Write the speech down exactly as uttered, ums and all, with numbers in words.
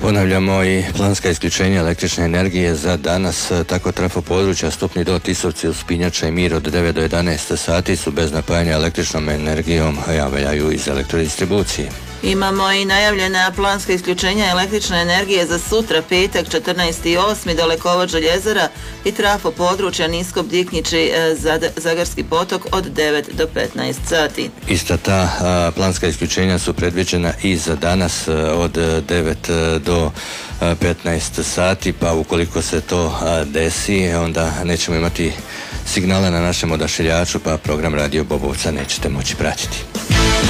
Ponavljamo i planska isključenja električne energije za danas. Tako trafo područja Stupni do Tisovci, Uspinjača i Mir od devet do jedanaest sati su bez napajanja električnom energijom, javljaju iz elektrodistribucije. Imamo i najavljena planska isključenja električne energije za sutra, petak, četrnaesti osmi do Lekovod Željezara i trafo područja Nisko Bdiknići, Zagarski potok od devet do petnaest sati. Ista ta a, planska isključenja su predviđena i za danas a, od devet do petnaest sati, pa ukoliko se to a, desi, onda nećemo imati signale na našem odašiljaču, pa program Radio Bobovca nećete moći pratiti.